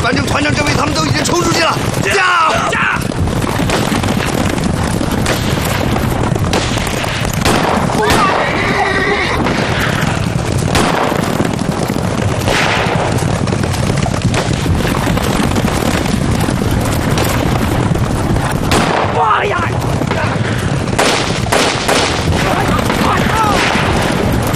反正团长这边他们都已经冲出去了。驾！